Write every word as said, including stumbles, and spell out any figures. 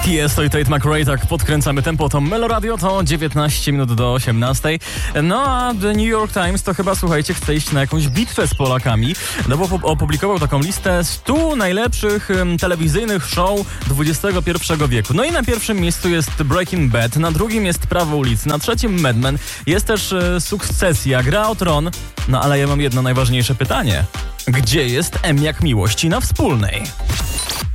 Tiesto i Tate McRae, tak podkręcamy tempo, to Meloradio, to dziewiętnaście minut do osiemnastej. No a The New York Times to chyba, słuchajcie, chce iść na jakąś bitwę z Polakami, no bo opublikował taką listę stu najlepszych um, telewizyjnych show dwudziestego pierwszego wieku. No i na pierwszym miejscu jest Breaking Bad, na drugim jest Prawo ulicy, na trzecim Mad Men, jest też e, Sukcesja, Gra o Tron, no ale ja mam jedno najważniejsze pytanie. Gdzie jest M jak miłości na Wspólnej?